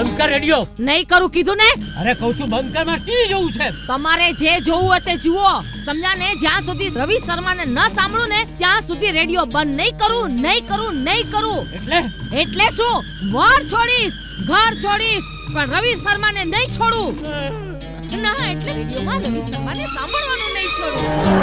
બંધ કર રેડિયો. નહીં કરું કીધું ને. અરે કહું છું બંધ કર, મારે ટીવી જોવું છે. તમારે જે જોવું હોય તે જુઓ, સમજ્યા ને? જ્યાં સુધી રવિ શર્માને ન સાંભળું ને ત્યાં સુધી રેડિયો બંધ નહીં કરું, નહીં કરું, નહીં કરું. એટલે શું? વર છોડીશ, ઘર છોડીશ, પણ રવિ શર્માને નહીં છોડું. ના, એટલે રેડિયોમાં રવિ શર્માને સાંભળવાનું નહીં છોડું.